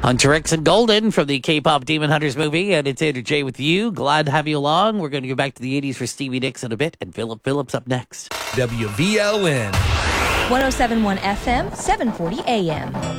Hunter X and Golden from the K-pop Demon Hunters movie, and it's Andrew J with you. Glad to have you along. We're going to go back to the 80s for Stevie Nicks in a bit, and Philip Phillips up next. WVLN 107.1 FM, 740 AM.